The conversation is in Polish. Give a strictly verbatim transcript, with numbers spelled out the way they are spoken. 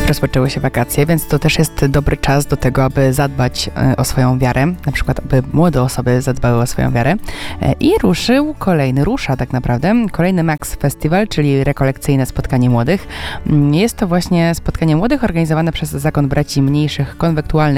Rozpoczęły się wakacje, więc to też jest dobry czas do tego, aby zadbać o swoją wiarę, na przykład aby młode osoby zadbały o swoją wiarę. I ruszył kolejny, rusza tak naprawdę, kolejny Max Festival, czyli rekolekcyjne spotkanie młodych. Jest to właśnie spotkanie młodych organizowane przez Zakon Braci Mniejszych Konwektualnych